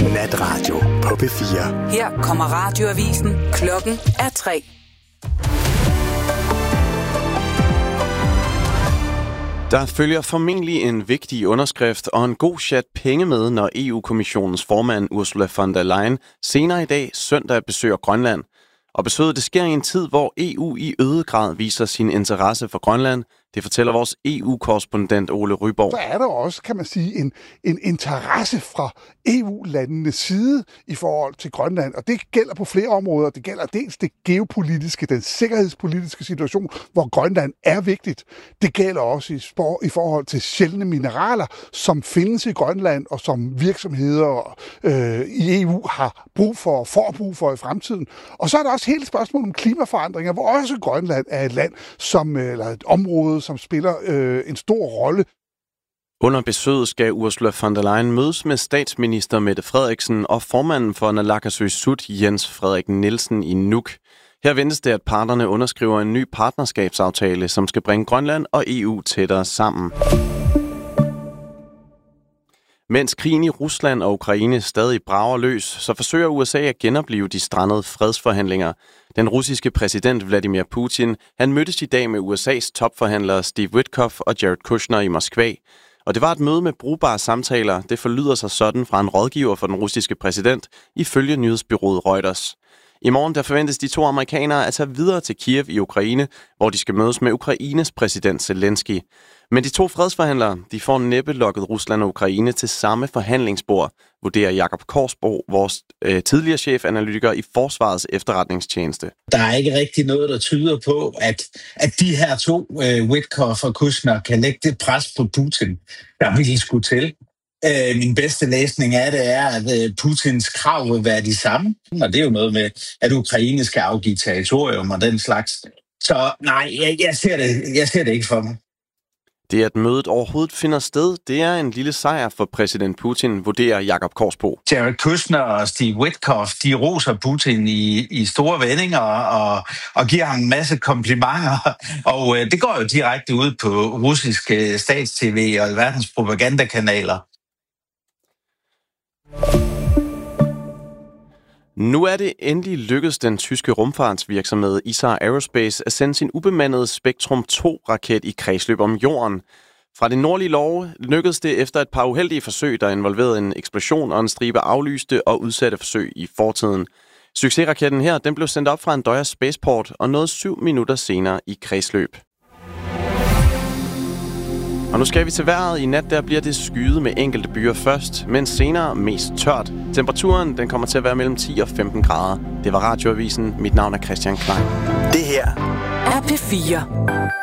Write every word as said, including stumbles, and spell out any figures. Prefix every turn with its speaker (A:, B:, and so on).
A: Natradio på P fire.
B: Her kommer radioavisen. Klokken er tre.
C: Der følger formentlig en vigtig underskrift og en god chat penge med, når E U-kommissionens formand Ursula von der Leyen senere i dag søndag besøger Grønland. Og besøget det sker i en tid, hvor E U i øget grad viser sin interesse for Grønland. Det fortæller vores E U-korrespondent Ole Ryborg.
D: Så er der også, kan man sige, en, en interesse fra E U-landenes side i forhold til Grønland. Og det gælder på flere områder. Det gælder dels det geopolitiske, den sikkerhedspolitiske situation, hvor Grønland er vigtigt. Det gælder også i, spor, i forhold til sjældne mineraler, som findes i Grønland, og som virksomheder øh, i E U har brug for og får brug for i fremtiden. Og så er der også hele spørgsmålet om klimaforandringer, hvor også Grønland er et land, som, eller et område, som spiller øh, en stor rolle.
C: Under besøget skal Ursula von der Leyen mødes med statsminister Mette Frederiksen og formanden for Naalakkersuisut Jens Frederik Nielsen i Nuuk. Her ventes det, at parterne underskriver en ny partnerskabsaftale, som skal bringe Grønland og E U tættere sammen. Mens krigen i Rusland og Ukraine stadig brager løs, så forsøger U S A at genopleve de strandede fredsforhandlinger. Den russiske præsident Vladimir Putin, han mødtes i dag med U S A's topforhandlere Steve Witkoff og Jared Kushner i Moskva. Og det var et møde med brugbare samtaler. Det forlyder sig sådan fra en rådgiver for den russiske præsident, ifølge nyhedsbureauet Reuters. I morgen der forventes de to amerikanere at tage videre til Kiev i Ukraine, hvor de skal mødes med Ukraines præsident Zelensky. Men de to fredsforhandlere, de får næppe lokket Rusland og Ukraine til samme forhandlingsbord, vurderer Jakob Korsbo, vores øh, tidligere chefanalytiker i Forsvarets efterretningstjeneste.
E: Der er ikke rigtig noget, der tyder på, at, at de her to, øh, Witkoff og Kushner, kan lægge det pres på Putin, der virkelig skulle til. Øh, min bedste læsning af det er, at øh, Putins krav vil være de samme. Og det er jo noget med, at Ukraine skal afgive territorium og den slags. Så nej, jeg, jeg, ser det, jeg ser det ikke for mig.
C: Det, at mødet overhovedet finder sted, det er en lille sejr for præsident Putin, vurderer Jakob Korsbo.
E: Jared Kushner og Steve Witkoff, de roser Putin i, i store vendinger og, og giver ham en masse komplimenter. Og øh, det går jo direkte ud på russiske stats-tv og verdens propagandakanaler.
C: Nu er det endelig lykkedes den tyske rumfartsvirksomhed E S A Aerospace at sende sin ubemandede Spektrum to-raket i kredsløb om jorden. Fra det nordlige Norge lykkedes det efter et par uheldige forsøg, der involverede en eksplosion og en stribe aflyste og udsatte forsøg i fortiden. Succesraketten her den blev sendt op fra Andøya Spaceport og nåede syv minutter senere i kredsløb. Og nu skal vi til vejret. I nat der bliver det skyet med enkelte byer først, men senere mest tørt. Temperaturen den kommer til at være mellem ti og femten grader. Det var Radioavisen. Mit navn er Christian Klein.
A: Det her
B: er P fire.